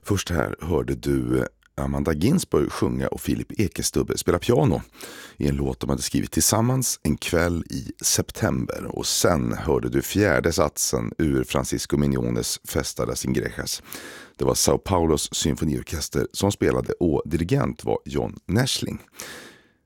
Först här hörde du Amanda Ginsburg sjunga och Filip Ekestubbe spela piano i en låt de hade skrivit tillsammans en kväll i september. Och sen hörde du fjärde satsen ur Francisco Miñones Festa das Ingrejas. Det var Sao Paulos symfoniorkester som spelade och dirigent var John Näschling.